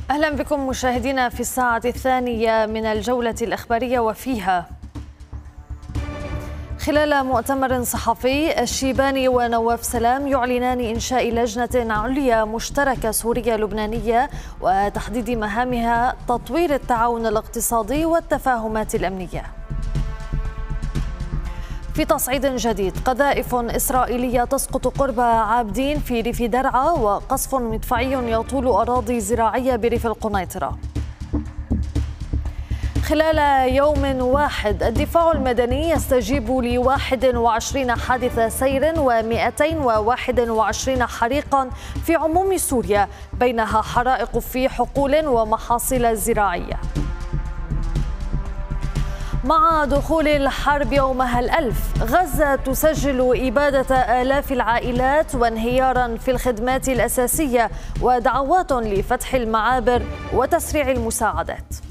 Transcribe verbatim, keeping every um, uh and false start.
أهلا بكم مشاهدينا في الساعة الثانية من الجولة الإخبارية، وفيها: خلال مؤتمر صحفي الشيباني ونواف سلام يعلنان إنشاء لجنة عليا مشتركة سورية لبنانية وتحديد مهامها تطوير التعاون الاقتصادي والتفاهمات الأمنية. في تصعيد جديد، قذائف إسرائيلية تسقط قرب عابدين في ريف درعا، وقصف مدفعي يطول أراضي زراعية بريف القنيطرة. خلال يوم واحد، الدفاع المدني يستجيب ل واحد وعشرين حادث سير ومئتين وواحد وعشرين حريقا في عموم سوريا، بينها حرائق في حقول ومحاصيل زراعية. مع دخول الحرب يومها الألف، غزة تسجل إبادة آلاف العائلات وانهيارا في الخدمات الأساسية ودعوات لفتح المعابر وتسريع المساعدات.